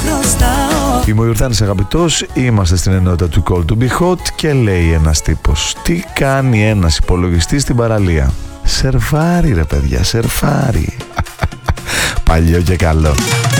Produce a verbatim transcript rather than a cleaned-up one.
χρωστάω. Είμαι ο Ιορδάνης Αγαπητός, είμαστε στην ενότητα του Call to be hot και λέει ένας τύπος: τι κάνει ένας υπολογιστής στην παραλία? Σερφάρει ρε παιδιά, σερφάρει. Παλιό και καλό.